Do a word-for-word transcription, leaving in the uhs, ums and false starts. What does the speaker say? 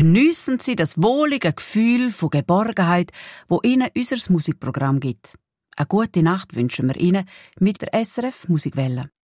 Geniessen Sie das wohlige Gefühl von Geborgenheit, wo Ihnen unser Musikprogramm gibt. Eine gute Nacht wünschen wir Ihnen mit der S R F Musikwelle.